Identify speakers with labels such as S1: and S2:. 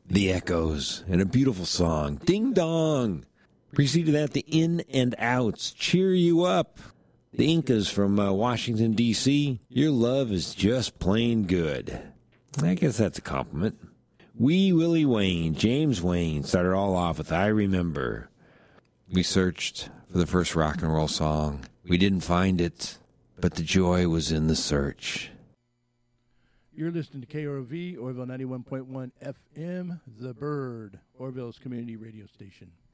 S1: The Echoes, and a beautiful song, Ding Dong. Preceded that, the In and Outs, Cheer You Up. The Incas from Washington, D.C., Your Love is Just Plain Good. I guess that's a compliment. Wee Willie Wayne, James Wayne, started all off with I Remember. We searched for the first rock and roll song. We didn't find it, but the joy was in the search.
S2: You're listening to KROV, Orville 91.1 FM, The Bird, Orville's community radio station.